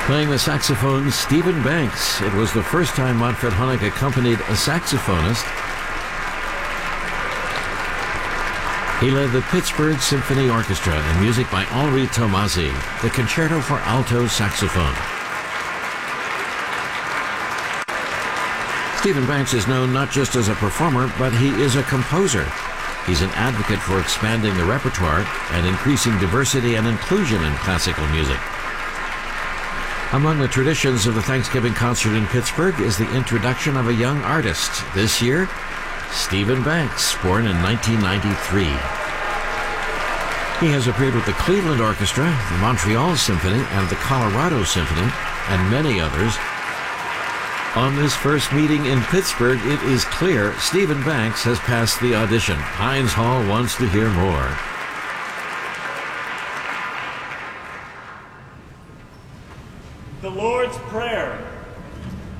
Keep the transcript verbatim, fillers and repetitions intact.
Playing the saxophone, Stephen Banks. It was the first time Manfred Honeck accompanied a saxophonist. He led the Pittsburgh Symphony Orchestra and music by Henri Tomasi, the Concerto for Alto Saxophone. Stephen Banks is known not just as a performer, but he is a composer. He's an advocate for expanding the repertoire and increasing diversity and inclusion in classical music. Among the traditions of the Thanksgiving concert in Pittsburgh is the introduction of a young artist. This year, Stephen Banks, born in nineteen ninety-three. He has appeared with the Cleveland Orchestra, the Montreal Symphony, and the Colorado Symphony, and many others. On this first meeting in Pittsburgh, it is clear Stephen Banks has passed the audition. Heinz Hall wants to hear more. The Lord's Prayer.